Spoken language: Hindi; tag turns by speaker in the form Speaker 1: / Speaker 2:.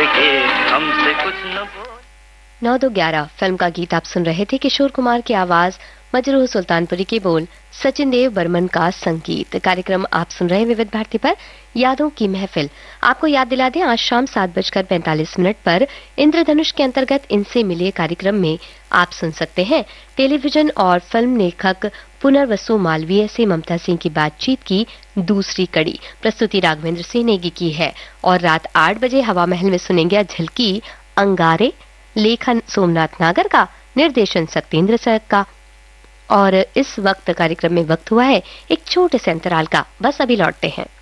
Speaker 1: के हमसे कुछ न बोल।
Speaker 2: 9-2-11 फिल्म का गीत आप सुन रहे थे। किशोर कुमार की आवाज, मजरूह सुल्तानपुरी के बोल, सचिन देव बर्मन का संगीत। कार्यक्रम आप सुन रहे हैं विविध भारती पर, यादों की महफिल। आपको याद दिला दें, आज शाम 7:45 पर इंद्रधनुष के अंतर्गत इनसे मिलिए कार्यक्रम में आप सुन सकते हैं टेलीविजन और फिल्म लेखक पुनर्वसु मालवीय से ममता सिंह की बातचीत की दूसरी कड़ी। प्रस्तुति राघवेंद्र सिंह नेगी की है। और रात 8 बजे हवा महल में सुनेंगे झलकी अंगारे, लेखन सोमनाथ नागर का, निर्देशन सत्येंद्र सरक का। और इस वक्त कार्यक्रम में वक्त हुआ है एक छोटे से अंतराल का। बस अभी लौटते हैं।